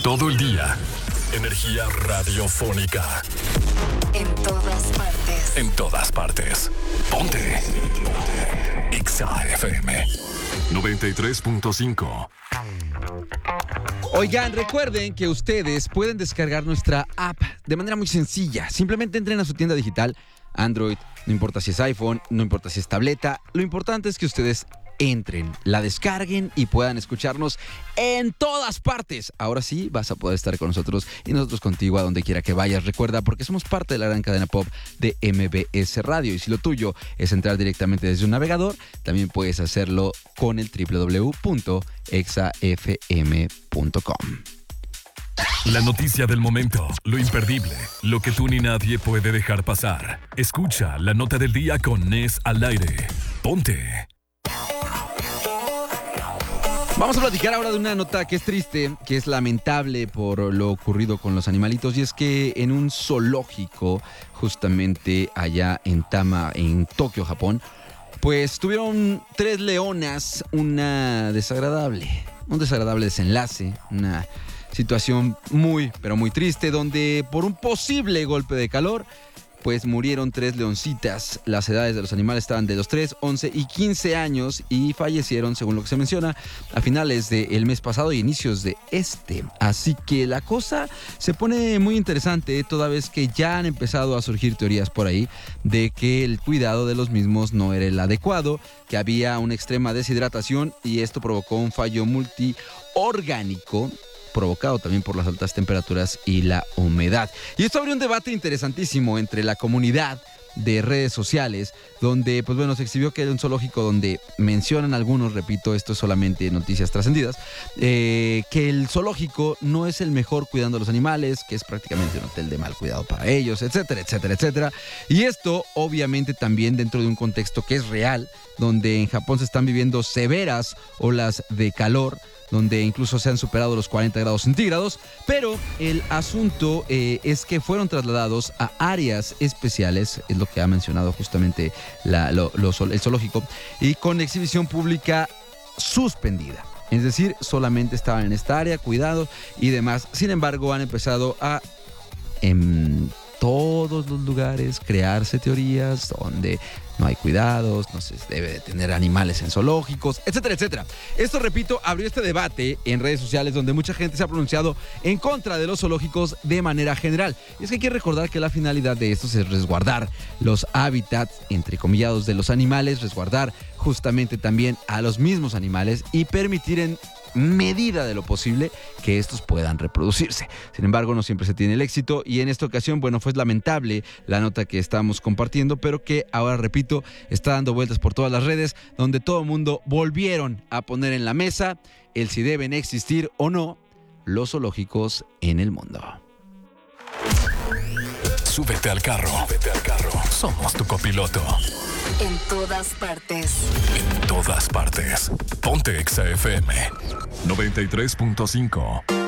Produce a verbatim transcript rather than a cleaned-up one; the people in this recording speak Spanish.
Todo el día. Energía radiofónica. En todas partes. En todas partes. Ponte. Ponte. Exa F M noventa y tres punto cinco. Oigan, recuerden que ustedes pueden descargar nuestra app de manera muy sencilla. Simplemente entren a su tienda digital, Android, no importa si es iPhone, no importa si es tableta. Lo importante es que ustedes entren, la descarguen y puedan escucharnos en todas partes. Ahora sí, vas a poder estar con nosotros y nosotros contigo a donde quiera que vayas. Recuerda, porque somos parte de la gran cadena pop de M B S Radio. Y si lo tuyo es entrar directamente desde un navegador, también puedes hacerlo con el doble u doble u doble u punto exa f m punto com. La noticia del momento, lo imperdible, lo que tú ni nadie puede dejar pasar. Escucha la nota del día con Nes al aire. Ponte. Vamos a platicar ahora de una nota que es triste, que es lamentable por lo ocurrido con los animalitos, y es que en un zoológico, justamente allá en Tama, en Tokio, Japón, pues tuvieron tres leonas una desagradable, un desagradable desenlace, una situación muy, pero muy triste, donde por un posible golpe de calor, pues murieron tres leoncitas. Las edades de los animales estaban de los tres, once y quince años y fallecieron, según lo que se menciona, a finales del mes pasado y inicios de este. Así que la cosa se pone muy interesante, toda vez que ya han empezado a surgir teorías por ahí de que el cuidado de los mismos no era el adecuado, que había una extrema deshidratación y esto provocó un fallo multiorgánico, provocado también por las altas temperaturas y la humedad. Y esto abrió un debate interesantísimo entre la comunidad de redes sociales, donde, pues bueno, se exhibió que era un zoológico donde mencionan algunos, repito, esto es solamente noticias trascendidas, eh, que el zoológico no es el mejor cuidando a los animales, que es prácticamente un hotel de mal cuidado para ellos, etcétera, etcétera, etcétera. Y esto, obviamente, también dentro de un contexto que es real, donde en Japón se están viviendo severas olas de calor, donde incluso se han superado los cuarenta grados centígrados, pero el asunto eh, es que fueron trasladados a áreas especiales, es lo que ha mencionado justamente la, lo, lo, el zoológico, y con exhibición pública suspendida. Es decir, solamente estaban en esta área, cuidados y demás. Sin embargo, han empezado a, en todos los lugares, crearse teorías donde no hay cuidados, no se debe de tener animales en zoológicos, etcétera, etcétera. Esto, repito, abrió este debate en redes sociales donde mucha gente se ha pronunciado en contra de los zoológicos de manera general. Y es que hay que recordar que la finalidad de estos es resguardar los hábitats, entrecomillados, de los animales, resguardar justamente también a los mismos animales y permitir en medida de lo posible que estos puedan reproducirse. Sin embargo, no siempre se tiene el éxito y en esta ocasión, bueno, fue lamentable la nota que estábamos compartiendo, pero que ahora, repito, está dando vueltas por todas las redes, donde todo el mundo volvieron a poner en la mesa el si deben existir o no los zoológicos en el mundo. Súbete al carro. Súbete al carro. Somos tu copiloto. En todas partes. En todas partes. Ponte Exa F M noventa y tres punto cinco.